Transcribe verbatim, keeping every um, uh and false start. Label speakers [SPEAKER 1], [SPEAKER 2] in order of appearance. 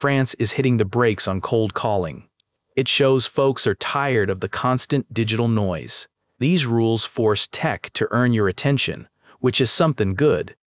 [SPEAKER 1] France is hitting the brakes on cold calling. It shows folks are tired of the constant digital noise. These rules force tech to earn your attention, which is something good,